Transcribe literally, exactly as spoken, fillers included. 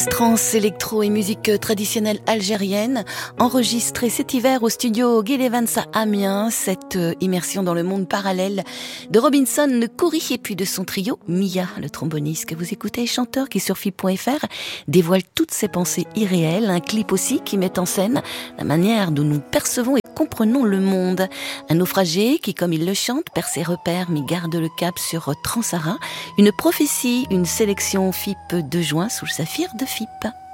Trance, électro et musique traditionnelle algérienne, enregistrée cet hiver au studio Gil Evans à Amiens, cette immersion dans le monde parallèle de Robinson Khoury et puis de son trio Mia, le tromboniste que vous écoutez, chanteur qui sur F I P point F R dévoile toutes ses pensées irréelles, un clip aussi qui met en scène la manière dont nous percevons et comprenons le monde. Un naufragé qui, comme il le chante, perd ses repères mais garde le cap sur Transara, une prophétie, une sélection F I P de juin sous le saphir de F I P.